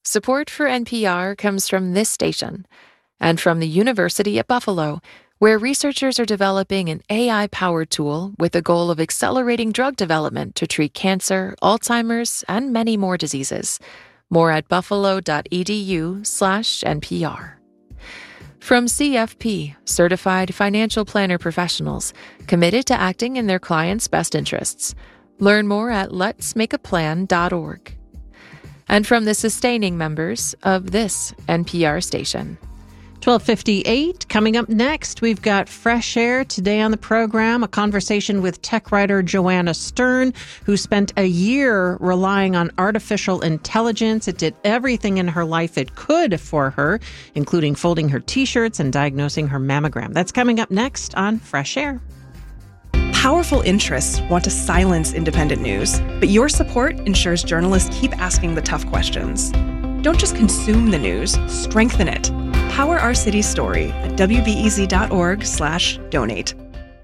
Support for NPR comes from this station and from the University at Buffalo, where researchers are developing an AI-powered tool with the goal of accelerating drug development to treat cancer, Alzheimer's, and many more diseases. More at buffalo.edu/NPR. From CFP, Certified Financial Planner Professionals, committed to acting in their clients' best interests. Learn more at letsmakeaplan.org. And from the sustaining members of this NPR station. 12:58. Coming up next, we've got Fresh Air today on the program, a conversation with tech writer Joanna Stern, who spent a year relying on artificial intelligence. It did everything in her life it could for her, including folding her T-shirts and diagnosing her mammogram. That's coming up next on Fresh Air. Powerful interests want to silence independent news, but your support ensures journalists keep asking the tough questions. Don't just consume the news, strengthen it. Power our city's story at wbez.org/donate.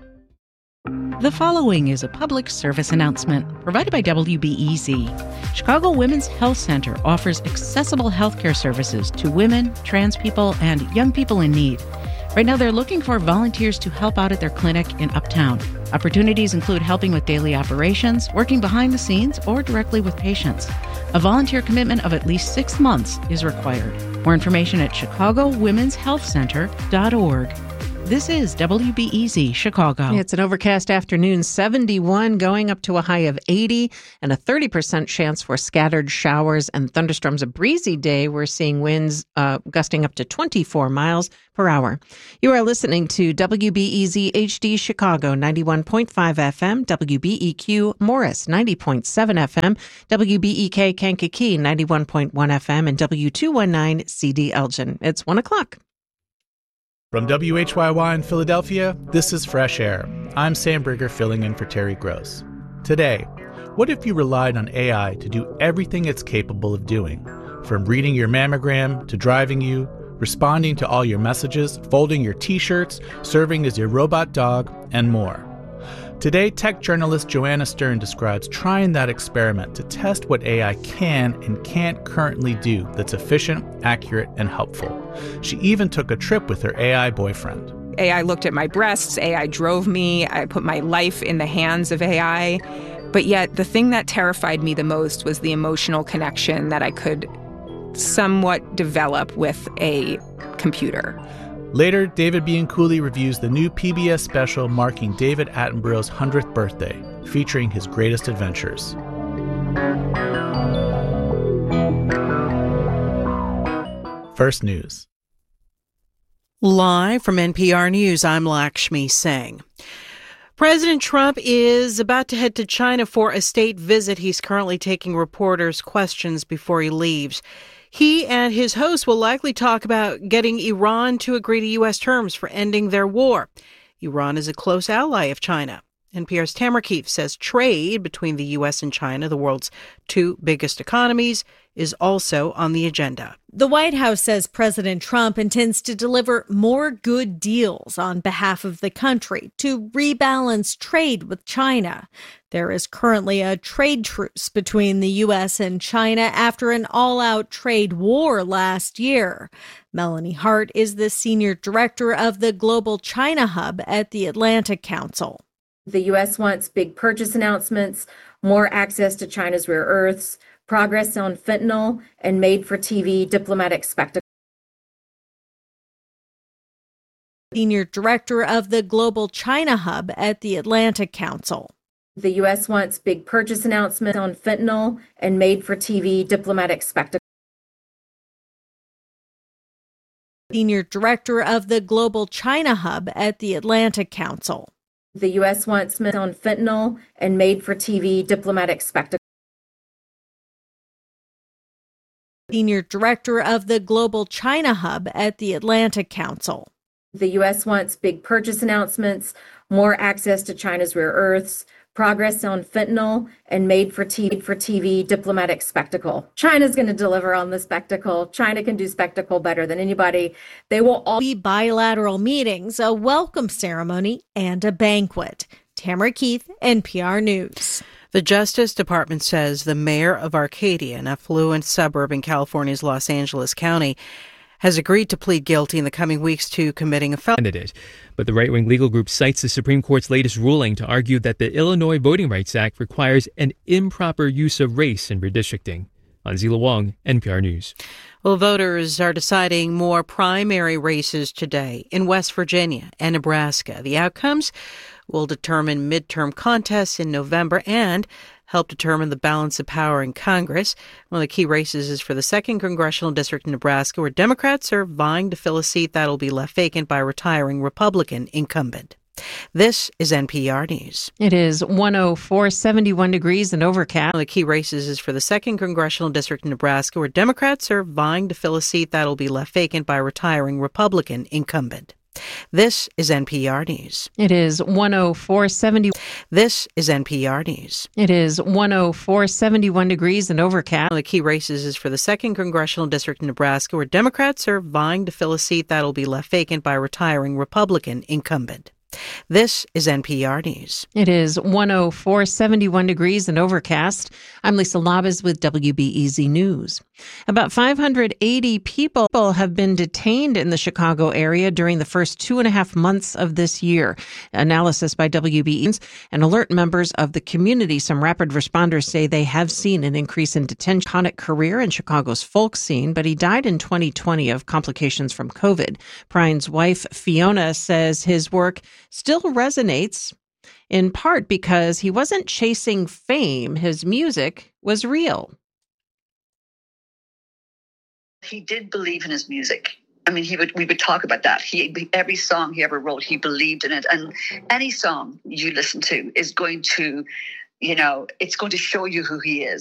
The following is a public service announcement provided by WBEZ. Chicago Women's Health Center offers accessible healthcare services to women, trans people, and young people in need. Right now, they're looking for volunteers to help out at their clinic in Uptown. Opportunities include helping with daily operations, working behind the scenes, or directly with patients. A volunteer commitment of at least 6 months is required. More information at chicagowomen'shealthcenter.org. This is WBEZ Chicago. It's an overcast afternoon, 71 going up to a high of 80 and a 30% chance for scattered showers and thunderstorms. A breezy day. We're seeing winds gusting up to 24 miles per hour. You are listening to WBEZ HD Chicago 91.5 FM, WBEQ Morris 90.7 FM, WBEK Kankakee 91.1 FM, and W219 CD Elgin. It's 1 o'clock. From WHYY in Philadelphia, this is Fresh Air. I'm Sam Brigger filling in for Terry Gross. Today, what if you relied on AI to do everything it's capable of doing? From reading your mammogram to driving you, responding to all your messages, folding your T-shirts, serving as your robot dog, and more. Today, tech journalist Joanna Stern describes trying that experiment to test what AI can and can't currently do that's efficient, accurate, and helpful. She even took a trip with her AI boyfriend. AI looked at my breasts, AI drove me, I put my life in the hands of AI. But yet, the thing that terrified me the most was the emotional connection that I could somewhat develop with a computer. Later, David Bianculli reviews the new PBS special marking David Attenborough's 100th birthday, featuring his greatest adventures. First News. Live from NPR News, I'm Lakshmi Singh. President Trump is about to head to China for a state visit. He's currently taking reporters' questions before he leaves. He and his host will likely talk about getting Iran to agree to U.S. terms for ending their war. Iran is a close ally of China. NPR's Tamara Keefe says trade between the U.S. and China, the world's two biggest economies, is also on the agenda. The White House says President Trump intends to deliver more good deals on behalf of the country to rebalance trade with China. There is currently a trade truce between the U.S. and China after an all-out trade war last year. Melanie Hart is the senior director of the Global China Hub at the Atlantic Council. The U.S. wants big purchase announcements, more access to China's rare earths, progress on fentanyl, and made-for-TV diplomatic spectacle. Senior director of the Global China Hub at the Atlantic Council. The U.S. wants big purchase announcements on fentanyl and made-for-TV diplomatic spectacle. Senior director of the Global China Hub at the Atlantic Council. The U.S. wants on fentanyl and made-for-TV diplomatic spectacle. Senior director of the Global China Hub at the Atlantic Council. The U.S. wants big purchase announcements, more access to China's rare earths, progress on fentanyl, and made-for-TV diplomatic spectacle. China's going to deliver on the spectacle. China can do spectacle better than anybody. They will all be bilateral meetings, a welcome ceremony, and a banquet. Tamara Keith, NPR News. The Justice Department says the mayor of Arcadia, an affluent suburb in California's Los Angeles County, has agreed to plead guilty in the coming weeks to committing a felony. But the right-wing legal group cites the Supreme Court's latest ruling to argue that the Illinois Voting Rights Act requires an improper use of race in redistricting. Anzila Wong, NPR News. Well, voters are deciding more primary races today in West Virginia and Nebraska. The outcomes will determine midterm contests in November and help determine the balance of power in Congress. One of the key races is for the 2nd Congressional District in Nebraska, where Democrats are vying to fill a seat that will be left vacant by a retiring Republican incumbent. This is NPR News. It is 104, 71 degrees and overcast. One of the key races is for the 2nd Congressional District in Nebraska, where Democrats are vying to fill a seat that will be left vacant by a retiring Republican incumbent. This is NPR News. It is 104, 70. This is NPR News. It is 104, 71 degrees and overcast. One of the key races is for the 2nd Congressional District in Nebraska, where Democrats are vying to fill a seat that will be left vacant by a retiring Republican incumbent. This is NPR News. It is 104, 71 degrees and overcast. I'm Lisa Labas with WBEZ News. About 580 people have been detained in the Chicago area during the first 2.5 months of this year. Analysis by WBEZ and alert members of the community. Some rapid responders say they have seen an increase in detention. Iconic career in Chicago's folk scene, but he died in 2020 of complications from COVID. Prine's wife, Fiona, says his work still resonates, in part because he wasn't chasing fame. His music was real. He did believe in his music. I mean, we would talk about that. Every song he ever wrote, he believed in it. And any song you listen to is going to, it's going to show you who he is.